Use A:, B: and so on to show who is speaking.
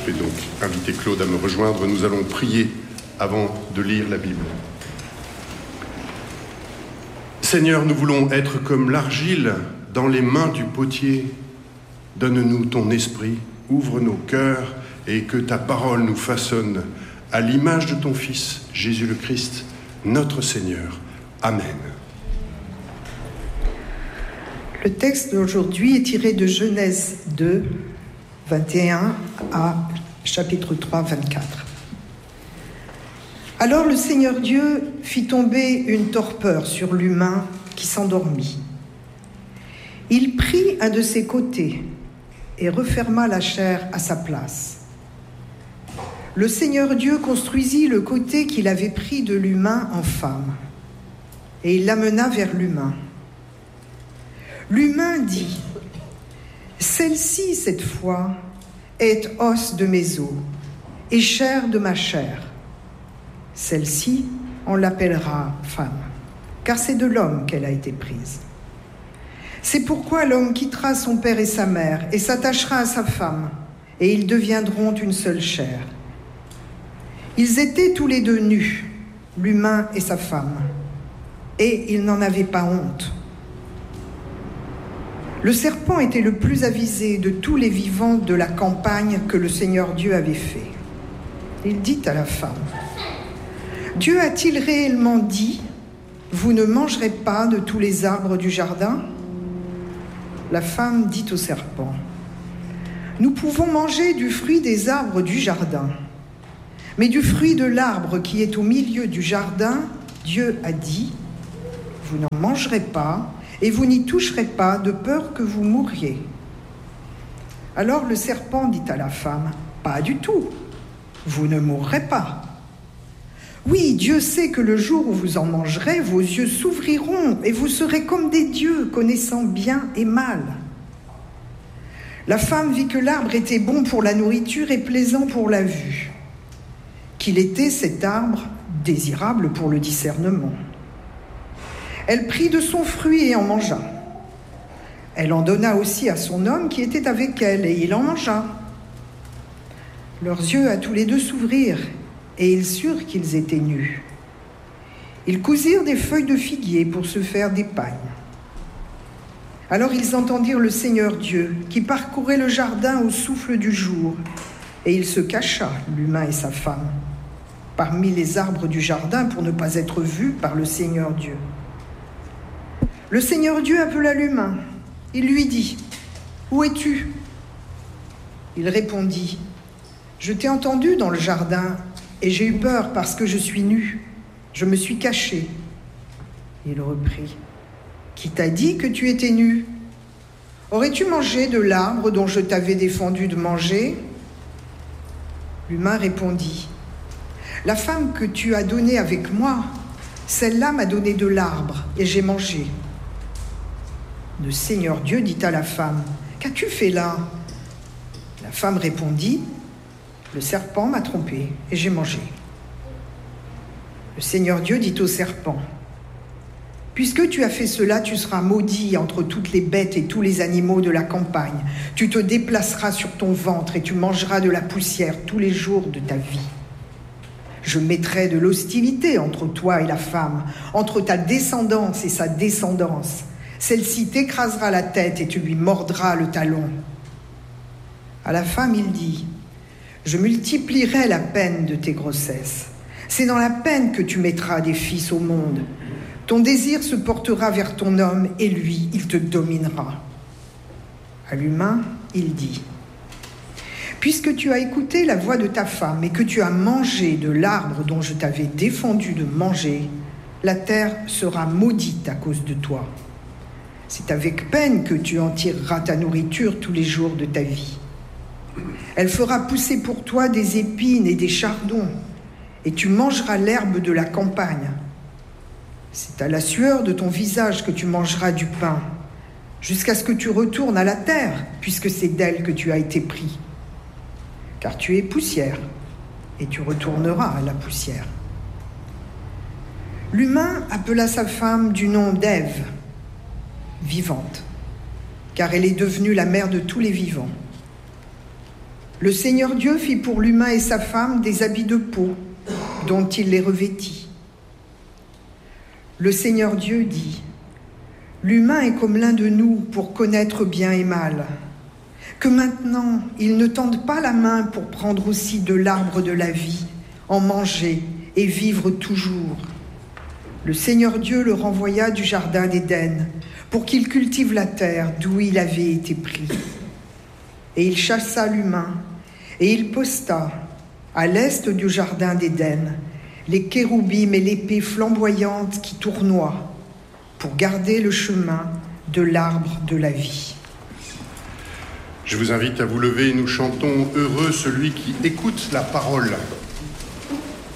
A: vais donc inviter Claude à me rejoindre. Nous allons prier avant de lire la Bible. Seigneur, nous voulons être comme l'argile dans les mains du potier. Donne-nous ton esprit, ouvre nos cœurs et que ta parole nous façonne à l'image de ton Fils, Jésus le Christ, notre Seigneur. Amen.
B: Le texte d'aujourd'hui est tiré de Genèse 2, 21 à chapitre 3, 24. Alors le Seigneur Dieu fit tomber une torpeur sur l'humain qui s'endormit. Il prit un de ses côtés et referma la chair à sa place. Le Seigneur Dieu construisit le côté qu'il avait pris de l'humain en femme, et il l'amena vers l'humain. L'humain dit : « Celle-ci, cette fois, est os de mes os et chair de ma chair. Celle-ci, on l'appellera femme, car c'est de l'homme qu'elle a été prise. C'est pourquoi l'homme quittera son père et sa mère et s'attachera à sa femme, et ils deviendront une seule chair. Ils étaient tous les deux nus, l'humain et sa femme, et ils n'en avaient pas honte. Le serpent était le plus avisé de tous les vivants de la campagne que le Seigneur Dieu avait fait. Il dit à la femme : « Dieu a-t-il réellement dit : vous ne mangerez pas de tous les arbres du jardin ? » La femme dit au serpent : « Nous pouvons manger du fruit des arbres du jardin. Mais du fruit de l'arbre qui est au milieu du jardin, Dieu a dit : vous n'en mangerez pas et vous n'y toucherez pas de peur que vous mouriez. » Alors le serpent dit à la femme : « Pas du tout, vous ne mourrez pas. Oui, Dieu sait que le jour où vous en mangerez, vos yeux s'ouvriront et vous serez comme des dieux, connaissant bien et mal. » La femme vit que l'arbre était bon pour la nourriture et plaisant pour la vue, qu'il était cet arbre désirable pour le discernement. Elle prit de son fruit et en mangea. Elle en donna aussi à son homme qui était avec elle, et il en mangea. Leurs yeux à tous les deux s'ouvrirent, et ils surent qu'ils étaient nus. Ils cousirent des feuilles de figuier pour se faire des pagnes. Alors ils entendirent le Seigneur Dieu qui parcourait le jardin au souffle du jour, et il se cacha, l'humain et sa femme, parmi les arbres du jardin pour ne pas être vu par le Seigneur Dieu. Le Seigneur Dieu appela l'humain. Il lui dit : « Où es-tu ? » Il répondit : « Je t'ai entendu dans le jardin et j'ai eu peur parce que je suis nu. Je me suis caché. » Il reprit : « Qui t'a dit que tu étais nu ? Aurais-tu mangé de l'arbre dont je t'avais défendu de manger ? » L'humain répondit : « La femme que tu as donnée avec moi, celle-là m'a donné de l'arbre et j'ai mangé. » Le Seigneur Dieu dit à la femme : « Qu'as-tu fait là ? » La femme répondit : « Le serpent m'a trompée et j'ai mangé. » Le Seigneur Dieu dit au serpent : « Puisque tu as fait cela, tu seras maudit entre toutes les bêtes et tous les animaux de la campagne. Tu te déplaceras sur ton ventre et tu mangeras de la poussière tous les jours de ta vie. Je mettrai de l'hostilité entre toi et la femme, entre ta descendance et sa descendance. Celle-ci t'écrasera la tête et tu lui mordras le talon. » À la femme, il dit : « Je multiplierai la peine de tes grossesses. C'est dans la peine que tu mettras des fils au monde. Ton désir se portera vers ton homme et lui, il te dominera. » À l'humain, il dit : « Puisque tu as écouté la voix de ta femme et que tu as mangé de l'arbre dont je t'avais défendu de manger, la terre sera maudite à cause de toi. C'est avec peine que tu en tireras ta nourriture tous les jours de ta vie. Elle fera pousser pour toi des épines et des chardons, et tu mangeras l'herbe de la campagne. C'est à la sueur de ton visage que tu mangeras du pain, jusqu'à ce que tu retournes à la terre, puisque c'est d'elle que tu as été pris. Car tu es poussière, et tu retourneras à la poussière. » L'humain appela sa femme du nom d'Ève, vivante, car elle est devenue la mère de tous les vivants. Le Seigneur Dieu fit pour l'humain et sa femme des habits de peau dont il les revêtit. Le Seigneur Dieu dit : l'humain est comme l'un de nous pour connaître bien et mal. Que maintenant il ne tende pas la main pour prendre aussi de l'arbre de la vie, en manger et vivre toujours. Le Seigneur Dieu le renvoya du jardin d'Éden pour qu'il cultive la terre d'où il avait été pris. Et il chassa l'humain, et il posta, à l'est du jardin d'Éden, les kéroubim et l'épée flamboyante qui tournoient, pour garder le chemin de l'arbre de la vie.
A: Je vous invite à vous lever et nous chantons « Heureux celui qui écoute la parole ».